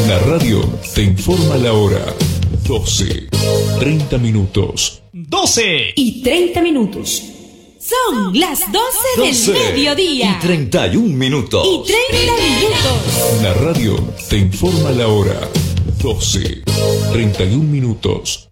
La radio te informa la hora. 12:30. 12:30. Son las 12 del mediodía. Y 31 minutos. Y 30 minutos. La radio te informa la hora. 12:31.